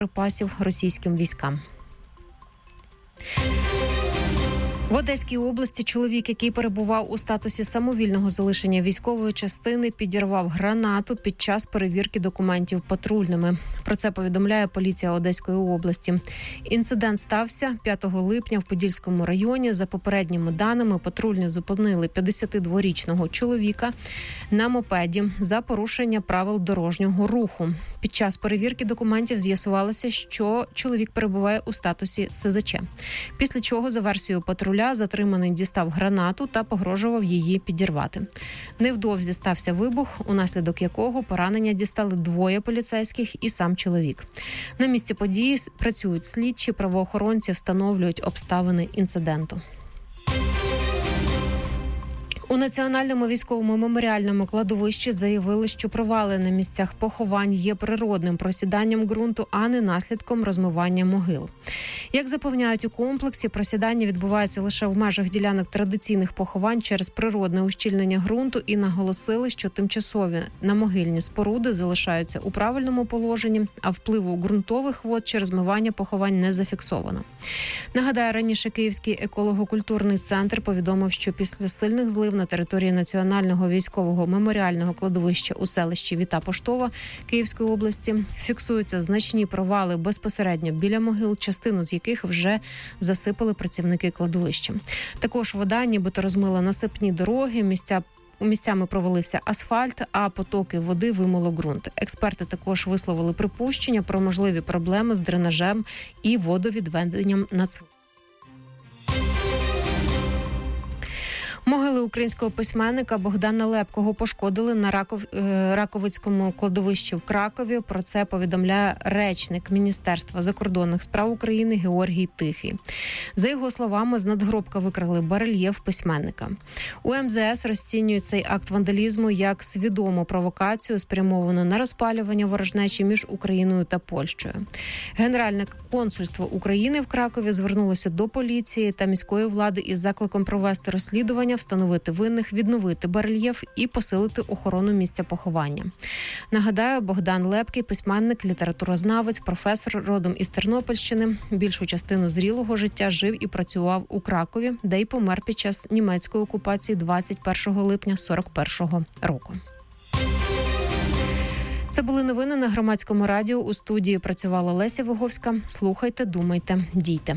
припасів російським військам. В Одеській області чоловік, який перебував у статусі самовільного залишення військової частини, підірвав гранату під час перевірки документів патрульними. Про це повідомляє поліція Одеської області. Інцидент стався 5 липня в Подільському районі. За попередніми даними, патрульні зупинили 52-річного чоловіка на мопеді за порушення правил дорожнього руху. Під час перевірки документів з'ясувалося, що чоловік перебуває у статусі СЗЧ. Після чого, за версією патруля, затриманий дістав гранату та погрожував її підірвати. Невдовзі стався вибух, унаслідок якого поранення дістали 2 поліцейських і сам чоловік. На місці події працюють слідчі, правоохоронці встановлюють обставини інциденту. У Національному військовому меморіальному кладовищі заявили, що провали на місцях поховань є природним просіданням ґрунту, а не наслідком розмивання могил. Як запевняють у комплексі, просідання відбувається лише в межах ділянок традиційних поховань через природне ущільнення ґрунту і наголосили, що тимчасові намогильні споруди залишаються у правильному положенні, а впливу ґрунтових вод чи розмивання поховань не зафіксовано. Нагадаю, раніше Київський еколого-культурний центр повідомив, що після сильних злив на території Національного військового меморіального кладовища у селищі Віта Поштова Київської області фіксуються значні провали безпосередньо біля могил, частину з яких вже засипали працівники кладовища. Також вода нібито розмила насипні дороги, місцями провалився асфальт, а потоки води вимило ґрунт. Експерти також висловили припущення про можливі проблеми з дренажем і водовідведенням на цвинтарі. Могили українського письменника Богдана Лепкого пошкодили на Раковицькому кладовищі в Кракові. Про це повідомляє речник Міністерства закордонних справ України Георгій Тихий. За його словами, з надгробка викрали барельєф письменника. У МЗС розцінюють цей акт вандалізму як свідому провокацію, спрямовану на розпалювання ворожнечі між Україною та Польщею. Генеральне консульство України в Кракові звернулося до поліції та міської влади із закликом провести розслідування, встановити винних, відновити барельєф і посилити охорону місця поховання. Нагадаю, Богдан Лепкий – письменник, літературознавець, професор, родом із Тернопільщини. Більшу частину зрілого життя жив і працював у Кракові, де й помер під час німецької окупації 21 липня 1941 року. Це були новини на Громадському радіо. У студії працювала Леся Виговська. Слухайте, думайте, дійте.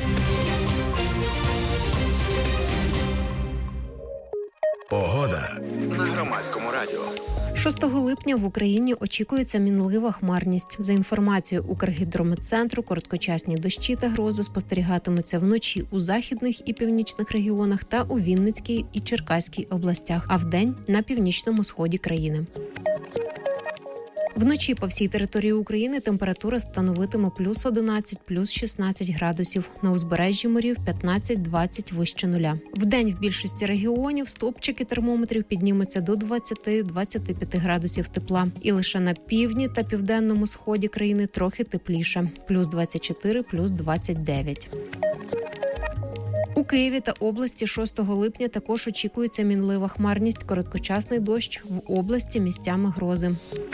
Погода на Громадському радіо. 6 липня в Україні очікується мінлива хмарність. За інформацією Укргідрометцентру, короткочасні дощі та грози спостерігатимуться вночі у західних і північних регіонах та у Вінницькій і Черкаській областях, а вдень на північному сході країни. Вночі по всій території України температура становитиме плюс 11, плюс 16 градусів. На узбережжі морів 15-20 вище нуля. Вдень в більшості регіонів стопчики термометрів піднімуться до 20-25 градусів тепла. І лише на півдні та південному сході країни трохи тепліше. Плюс 24, плюс 29. У Києві та області 6 липня також очікується мінлива хмарність, короткочасний дощ, в області місцями грози.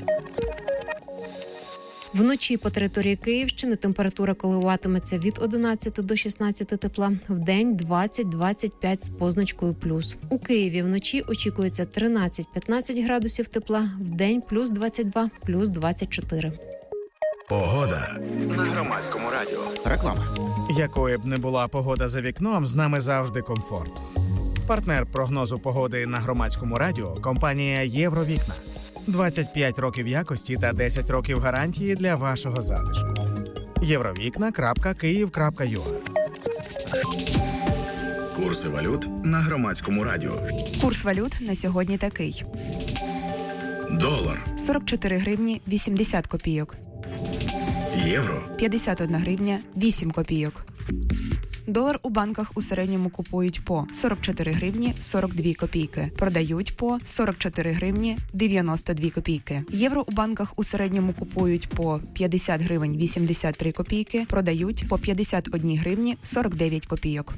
Вночі по території Київщини температура коливатиметься від 11 до 16 тепла, вдень 20-25 з позначкою плюс. У Києві вночі очікується 13-15 градусів тепла, вдень плюс 22, плюс 24. Погода на Громадському радіо. Реклама. Якою б не була погода за вікном, з нами завжди комфорт. Партнер прогнозу погоди на Громадському радіо – компанія «Євровікна». 25 років якості та 10 років гарантії для вашого затишку. Євровікна.Київ.ua. Курси валют на Громадському радіо. Курс валют на сьогодні такий. Долар 44 гривні 80 копійок. Євро 51 гривня 8 копійок. Долар у банках у середньому купують по 44 гривні 42 копійки. Продають по 44 гривні 92 копійки. Євро у банках у середньому купують по 50 гривень 83 копійки. Продають по 51 гривні 49 копійок.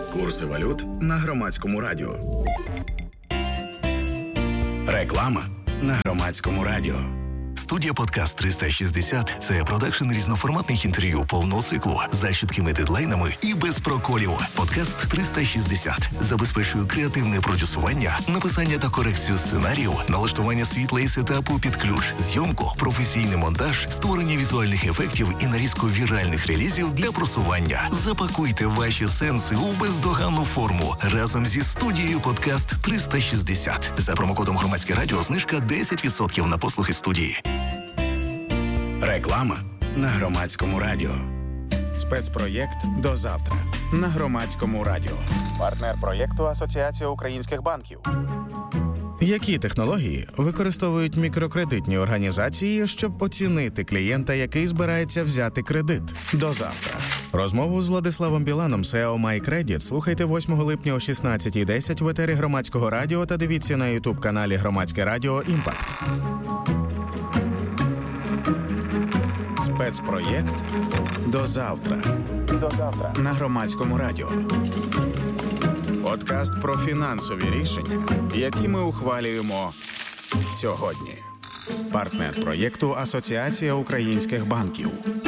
Курси валют на Громадському радіо. Реклама. на Громадському радіо. Студія «Подкаст 360» – це продакшн різноформатних інтерв'ю повного циклу за чіткими дедлайнами і без проколів. «Подкаст 360» забезпечує креативне продюсування, написання та корекцію сценарію, налаштування світла і сетапу під ключ, зйомку, професійний монтаж, створення візуальних ефектів і нарізку віральних релізів для просування. Запакуйте ваші сенси у бездоганну форму разом зі студією «Подкаст 360». За промокодом «Громадське радіо» знижка 10% на послуги студії. Реклама на Громадському радіо. Спецпроєкт «До завтра» на Громадському радіо. Партнер проєкту Асоціація українських банків. Які технології використовують мікрокредитні організації, щоб оцінити клієнта, який збирається взяти кредит? До завтра. Розмову з Владиславом Біланом, CEO MyCredit, слухайте 8 липня о 16:10 в етері Громадського радіо та дивіться на YouTube-каналі Громадське радіо «Імпакт». Спецпроєкт «До завтра». До завтра на Громадському радіо. Подкаст про фінансові рішення, які ми ухвалюємо сьогодні. Партнер проєкту Асоціація українських банків.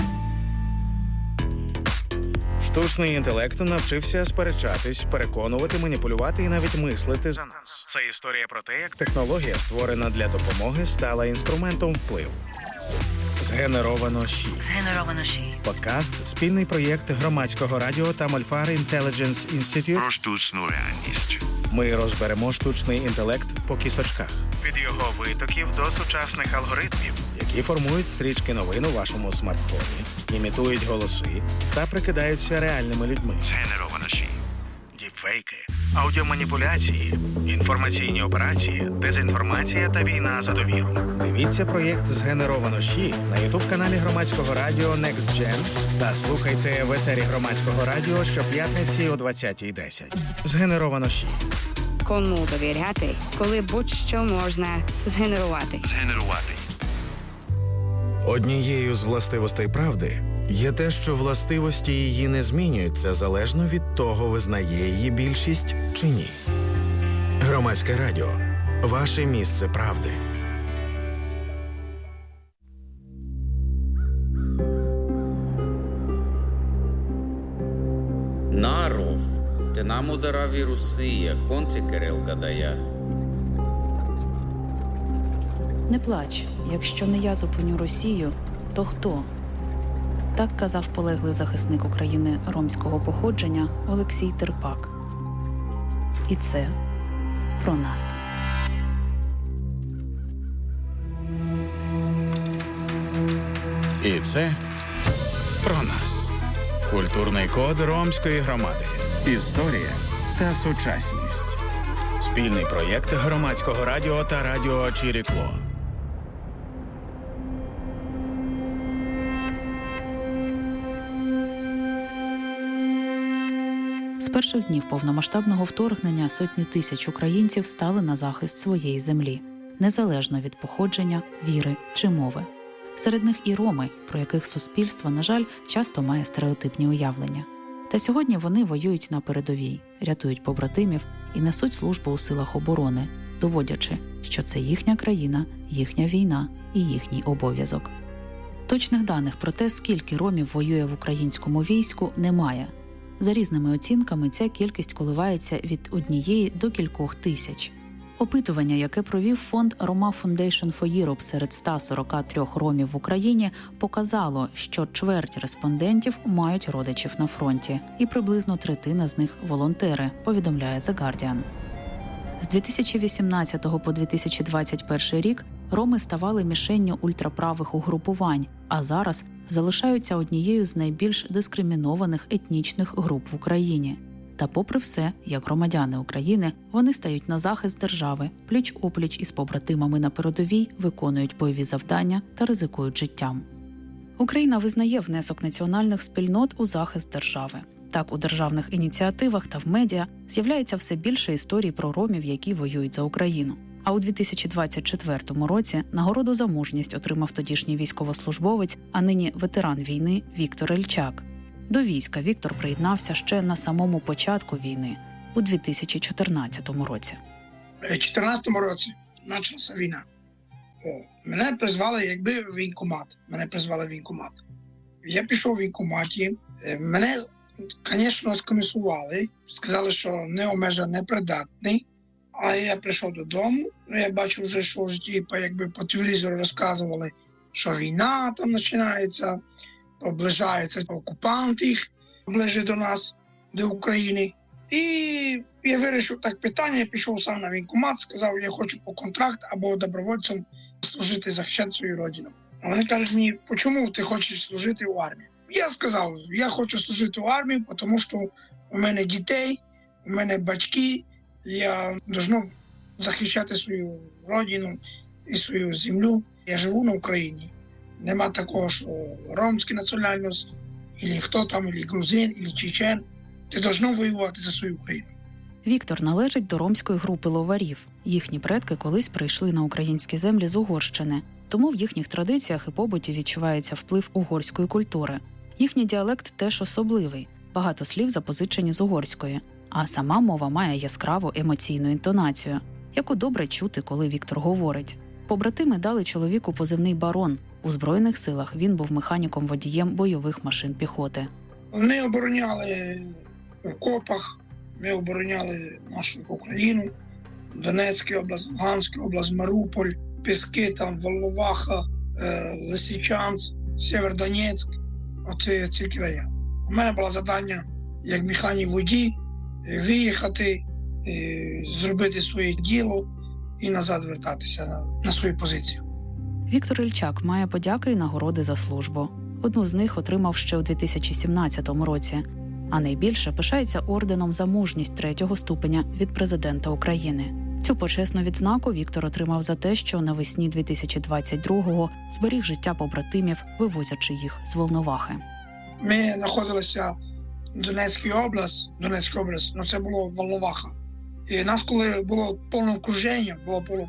Штучний інтелект навчився сперечатись, переконувати, маніпулювати і навіть мислити за нас. Це історія про те, як технологія, створена для допомоги, стала інструментом впливу. Згенеровано ЩІ. Подкаст – спільний проєкт Громадського радіо та Мольфар Intelligence Institute Про штучну реальність. Ми розберемо штучний інтелект по кісточках. Від його витоків до сучасних алгоритмів, які формують стрічки новин у вашому смартфоні, імітують голоси та прикидаються реальними людьми. Згенеровано ЩІ. Діпфейки, аудіоманіпуляції, інформаційні операції, дезінформація та війна за довіру. Дивіться проєкт «Згенеровано ЩІ» на YouTube-каналі Громадського радіо Next Gen та слухайте в етері Громадського радіо щоп'ятниці о 20:10. «Згенеровано ЩІ». Кому довіряти, коли будь-що можна згенерувати? Однією з властивостей правди є те, що властивості її не змінюються залежно від того, визнає її більшість чи ні. Громадське радіо – ваше місце правди. Наров, ти нам удара вірусия, конці Кирилка дає. Не плач, якщо не я зупиню Росію, то хто? Так казав полеглий захисник України ромського походження Олексій Терпак. І це про нас. І це про нас. Культурний код Ромської громади. Історія та сучасність. Спільний проєкт Громадського радіо та радіо Чирікло. З перших днів повномасштабного вторгнення сотні тисяч українців стали на захист своєї землі, незалежно від походження, віри чи мови. Серед них і роми, про яких суспільство, на жаль, часто має стереотипні уявлення. Та сьогодні вони воюють на передовій, рятують побратимів і несуть службу у силах оборони, доводячи, що це їхня країна, їхня війна і їхній обов'язок. Точних даних про те, скільки ромів воює в українському війську, немає. За різними оцінками, ця кількість коливається від 1 до кількох тисяч. Опитування, яке провів фонд Roma Foundation for Europe серед 143 ромів в Україні, показало, що чверть респондентів мають родичів на фронті, і приблизно третина з них – волонтери, повідомляє The Guardian. З 2018 по 2021 рік роми ставали мішенню ультраправих угрупувань, а зараз залишаються однією з найбільш дискримінованих етнічних груп в Україні. Та попри все, як громадяни України, вони стають на захист держави, пліч-опліч із побратимами на передовій, виконують бойові завдання та ризикують життям. Україна визнає внесок національних спільнот у захист держави. Так, у державних ініціативах та в медіа з'являється все більше історій про ромів, які воюють за Україну. А у 2024 році нагороду за мужність отримав тодішній військовослужбовець, а нині ветеран війни Віктор Ільчак. До війська Віктор приєднався ще на самому початку війни, у 2014 році. У 2014 році почалася війна. Мене призвали якби в військкомат. Я пішов в військкоматі. Мене, звісно, скомісували. Сказали, що необмежено непридатний. А я прийшов додому. Я бачив вже, що в житті якби по телевізору розказували, що війна там починається, наближаються окупанти їх ближче до нас, до України. І я вирішив так питання, я пішов сам на військкомат, сказав, я хочу по контракт або добровольцем служити, захищати свою родину. А вони кажуть мені, чому ти хочеш служити в армії? Я сказав, я хочу служити в армії, тому що у мене дітей, у мене батьки, я должен захищати свою родину і свою землю. Я живу на Україні. Нема такого, що ромська національність, або хто там, або грузин, або чечен. Ти должен воювати за свою Україну. Віктор належить до ромської групи ловарів. Їхні предки колись прийшли на українські землі з Угорщини, тому в їхніх традиціях і побуті відчувається вплив угорської культури. Їхній діалект теж особливий, багато слів запозичені з угорської, а сама мова має яскраву емоційну інтонацію, яку добре чути, коли Віктор говорить. Побратими дали чоловіку позивний «Барон». У Збройних силах він був механіком-водієм бойових машин піхоти. Ми обороняли в окопах, ми обороняли нашу Україну, Донецька область, Луганська область, Маріуполь, Піски, там, Волноваха, Лисичанськ, Сєвєродонецьк, оці краї. У мене було завдання, як механік-водій, виїхати, зробити своє діло і назад вертатися на свою позицію. Віктор Ільчак має подяки і нагороди за службу. Одну з них отримав ще у 2017 році, а найбільше пишається орденом за мужність 3-го ступеня від президента України. Цю почесну відзнаку Віктор отримав за те, що навесні 2022-го зберіг життя побратимів, вивозячи їх з Волновахи. Ми знаходилися в Донецькій області, це було Волноваха. І нас, коли було повне окруження,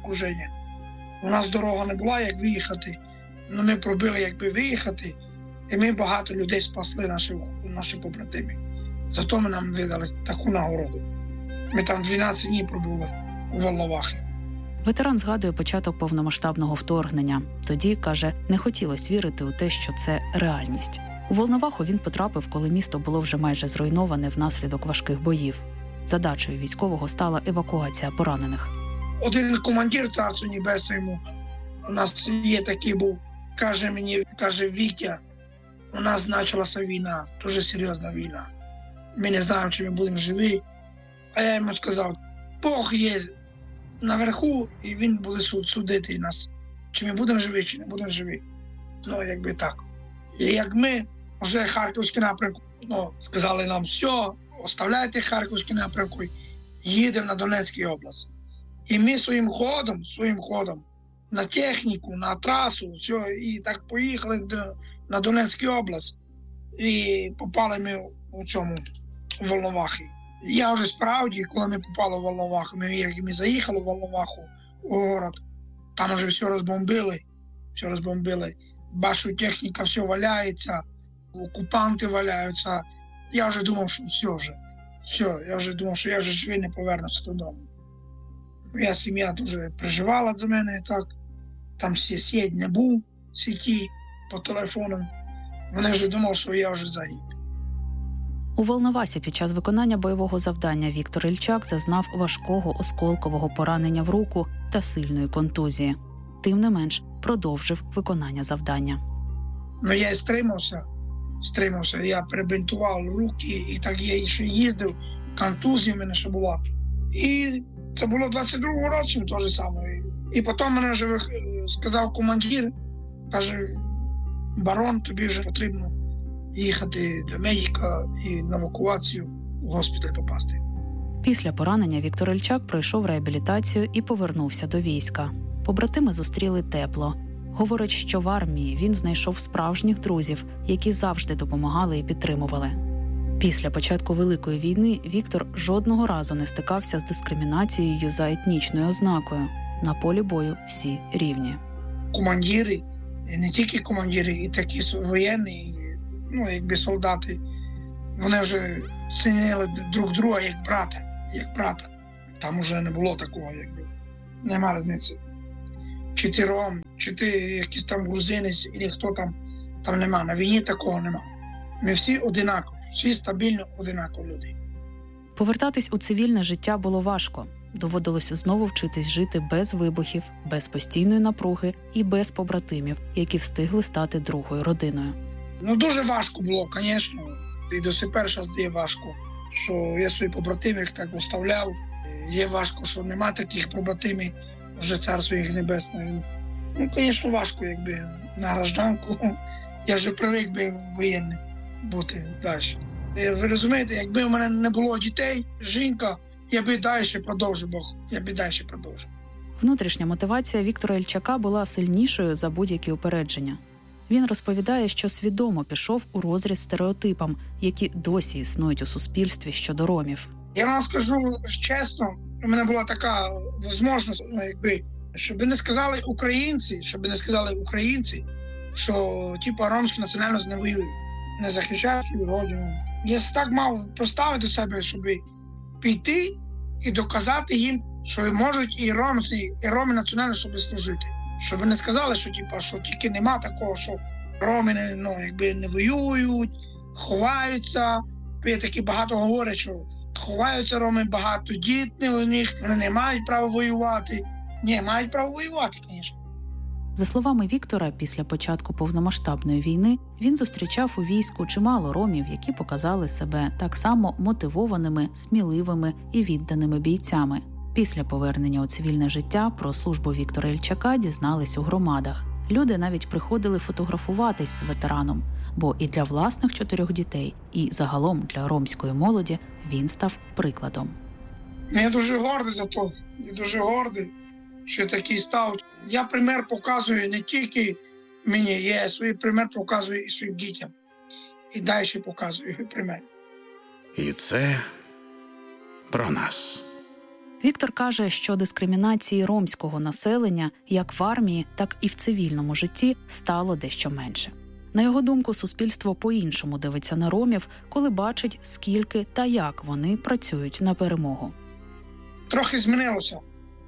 у нас дорога не була, як виїхати. Ми пробили, якби виїхати, і ми багато людей спасли, наші побратими. Зато ми нам видали таку нагороду. Ми там 12 днів пробули у Волновахі. Ветеран згадує початок повномасштабного вторгнення. Тоді, каже, не хотілося вірити у те, що це реальність. У Волноваху він потрапив, коли місто було вже майже зруйноване внаслідок важких боїв. Задачею військового стала евакуація поранених. Один командир, царство небесне йому, у нас є такий був, каже мені, Вітя, у нас почалася війна, дуже серйозна війна. Ми не знаємо, чи ми будемо живі. А я йому сказав, Бог є наверху, і він буде судити нас, чи ми будемо живі, чи не будемо живі. Якби так. І як ми вже Харківський напрямок, сказали нам, все, оставляйте Харківський напрямок, їдемо на Донецьку область. І ми своїм ходом, на техніку, на трасу, все, і так поїхали на Донецьку область. І попали ми у Волновахі. Я вже справді, коли ми попали в Волноваху, ми заїхали в Волноваху, у город, там вже все розбомбили. Бачу, техніка все валяється, окупанти валяються. Я вже думав, що я вже живий не повернуся додому. Моя сім'я дуже переживала за мене, так. Там сусід не був в сіті по телефону. Вони вже думали, що я вже загиб. У Волновасі під час виконання бойового завдання Віктор Ільчак зазнав важкого осколкового поранення в руку та сильної контузії. Тим не менш, продовжив виконання завдання. Я стримався. Я перебинтував руки, і так я ще їздив. Контузія в мене ще була. І це було в 22-му році, те саме. І потім мене вже сказав командир, каже, Барон, тобі вже потрібно їхати до медика і на евакуацію в госпіталь попасти. Після поранення Віктор Ільчак пройшов реабілітацію і повернувся до війська. Побратими зустріли тепло. Говорить, що в армії він знайшов справжніх друзів, які завжди допомагали і підтримували. Після початку Великої війни Віктор жодного разу не стикався з дискримінацією за етнічною ознакою. На полі бою всі рівні. Командири, не тільки командири, і такі воєнні, якби солдати, вони вже цінили друг друга як брата. Там вже не було такого, нема різниці. чи ти ром, чи ти якийсь там грузинець, або хто там нема. На війні такого нема. Ми всі одинакові, всі стабільно одинакові люди. Повертатись у цивільне життя було важко. Доводилося знову вчитись жити без вибухів, без постійної напруги і без побратимів, які встигли стати другою родиною. Дуже важко було, звісно. І до сих пор зараз є важко, що я своїх побратимів так оставляв. Є важко, що нема таких побратимів, вже царство їх небесне. Звісно, важко, якби на гражданку. Я вже привик би воєнний бути далі. Ви розумієте, якби у мене не було дітей, жінка, я би далі продовжив, Бог, я би далі продовжив. Внутрішня мотивація Віктора Ільчака була сильнішою за будь-які упередження. Він розповідає, що свідомо пішов у розріз стереотипам, які досі існують у суспільстві щодо ромів. Я вам скажу чесно, у мене була така можливість, щоб не сказали українці, що ромські національності не воюють, не захищають свою родину. Я так мав поставити до себе, щоб піти і доказати їм, що можуть і роми національно, щоб служити. Щоб не сказали, що тільки нема такого, що роми не воюють, ховаються. Такі багато говорять, що ховаються роми, багато дітей у них, вони не мають права воювати. Ні, мають право воювати, звісно. За словами Віктора, після початку повномасштабної війни він зустрічав у війську чимало ромів, які показали себе так само мотивованими, сміливими і відданими бійцями. Після повернення у цивільне життя про службу Віктора Ільчака дізнались у громадах. Люди навіть приходили фотографуватись з ветераном, бо і для власних 4 дітей, і загалом для ромської молоді він став прикладом. Я дуже гордий за то, я дуже гордий, що я такий став. Я пример показую не тільки мені, я свій пример показую і своїм дітям. І далі показую пример. І це про нас. Віктор каже, що дискримінації ромського населення як в армії, так і в цивільному житті стало дещо менше. На його думку, суспільство по-іншому дивиться на ромів, коли бачить, скільки та як вони працюють на перемогу. Трохи змінилося,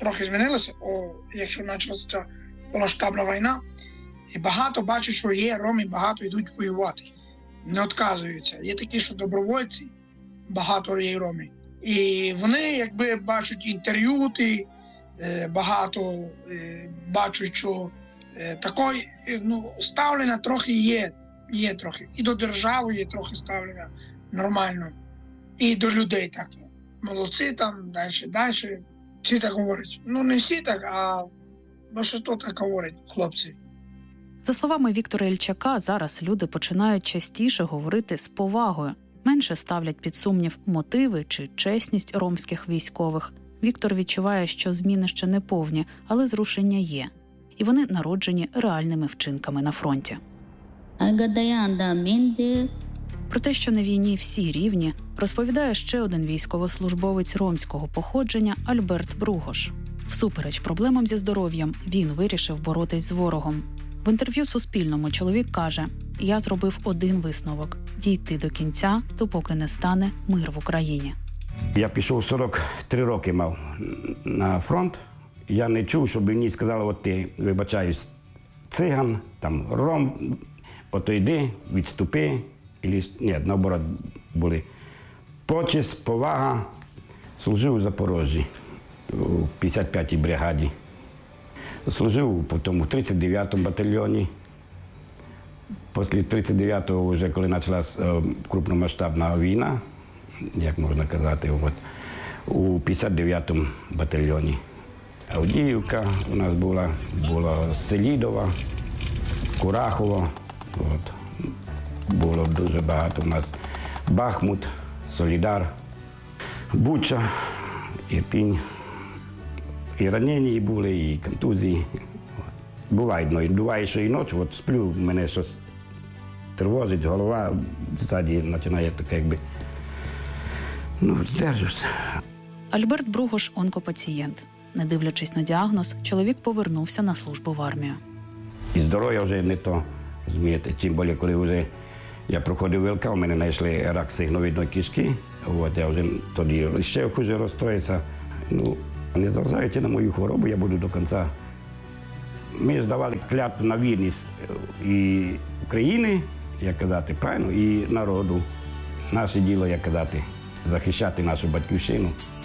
якщо почалася ця повномасштабна війна, і багато бачу, що є роми, багато йдуть воювати, не відказуються. Є такі, що добровольці, багато є роми. І вони, бачать інтерв'ю, багато бачать, що таке ставлення трохи є трохи. І до держави є трохи ставлення нормально. І до людей так. Молодці там, далі. Всі так говорять. Не всі так, а більшість так говорять, хлопці. За словами Віктора Ільчака, зараз люди починають частіше говорити з повагою. Менше ставлять під сумнів мотиви чи чесність ромських військових. Віктор відчуває, що зміни ще не повні, але зрушення є. І вони народжені реальними вчинками на фронті. Про те, що на війні всі рівні, розповідає ще один військовослужбовець ромського походження Альберт Бругош. Всупереч проблемам зі здоров'ям, він вирішив боротись з ворогом. В інтерв'ю Суспільному чоловік каже: «Я зробив один висновок – дійти до кінця, допоки не стане мир в Україні». Я пішов 43 роки мав на фронт. Я не чув, щоб мені сказали, от ти, вибачаюсь, циган, там ром, ото йди, відступи. Ні, наоборот, були почесть, повага. Служив у Запорожжі, у 55-й бригаді. Служив потім у 39-му батальйоні. Після 39-го, вже коли почалася крупномасштабна війна, як можна казати, у 59-му батальйоні. Авдіївка у нас була Селідова, Курахово. Було дуже багато у нас. Бахмут, Солідар, Буча, Ірпінь. І ранені були, і контузії. Буває, що і ночі, сплю, мене щось тривожить, голова ззаді починає таке, здержуся. Альберт Бругош – онкопацієнт. Не дивлячись на діагноз, чоловік повернувся на службу в армію. І здоров'я вже не то, розумієте, тим більше, коли вже я проходив ВЛК, у мене знайшли рак сигновидної кишки, я вже тоді ще хуже розстроївся. Не зважаючи на мою хворобу, я буду до кінця Ми здавали клятву на вірність і України, як казати, правильно, і народу. Наше діло, як казати, захищати нашу батьківщину.